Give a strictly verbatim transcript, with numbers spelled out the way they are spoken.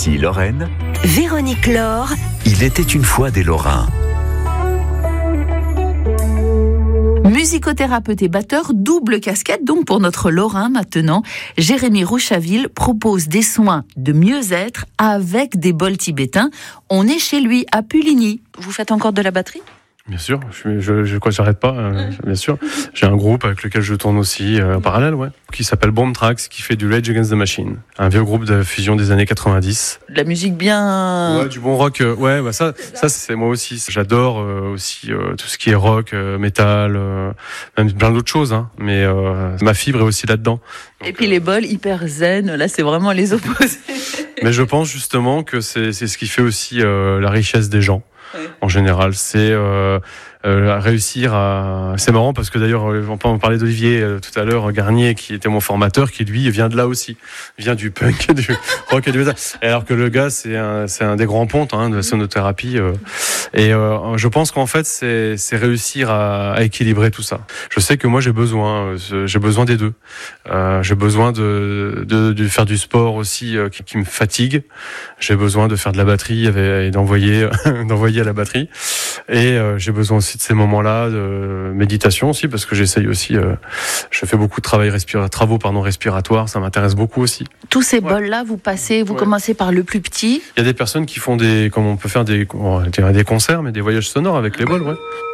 Ici Lorraine. Véronique Laure. Il était une fois des Lorrains. Musicothérapeute et batteur, double casquette donc pour notre Lorrain maintenant. Jérémy Rouchaville propose des soins de mieux-être avec des bols tibétains. On est chez lui à Puligny. Vous faites encore de la batterie ? Bien sûr, je, je, je, j'arrête pas, euh, bien sûr. J'ai un groupe avec lequel je tourne aussi euh, en parallèle, ouais, qui s'appelle Bomb Tracks, qui fait du Rage Against the Machine, un vieux groupe de fusion des années quatre-vingt-dix. De la musique bien... Ouais, du bon rock, euh, ouais, bah ça, ça c'est moi aussi. J'adore euh, aussi euh, tout ce qui est rock, euh, métal, euh, même plein d'autres choses, hein. Mais euh, ma fibre est aussi là-dedans. Donc, et puis les bols hyper zen, là c'est vraiment les opposés. Mais je pense justement que c'est, c'est ce qui fait aussi euh, la richesse des gens. En général, c'est euh, euh, réussir à... C'est marrant parce que d'ailleurs, on peut en parler d'Olivier euh, tout à l'heure, Garnier, qui était mon formateur, qui lui vient de là aussi, vient du punk, du rock et du métal. Alors que le gars, c'est un, c'est un des grands pontes hein, de la sonothérapie. Euh, et euh, je pense qu'en fait, c'est, c'est réussir à, à équilibrer tout ça. Je sais que moi, j'ai besoin, euh, j'ai besoin des deux. Euh, j'ai besoin de, de, de faire du sport aussi euh, qui, qui me fatigue. J'ai besoin de faire de la batterie et d'envoyer, d'envoyer à la batterie. Et euh, j'ai besoin aussi de ces moments-là de méditation aussi, parce que j'essaye aussi, euh, je fais beaucoup de travail respira- travaux pardon, respiratoires, ça m'intéresse beaucoup aussi. Tous ces ouais. bols-là, vous passez, vous ouais. commencez par le plus petit. Il y a des personnes qui font des, comme on peut faire des, des concerts, mais des voyages sonores avec les bols, ouais.